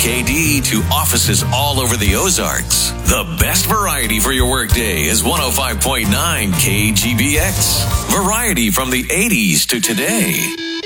KD to offices all over the Ozarks. The best variety for your workday is 105.9 KGBX. Variety from the 80s to today.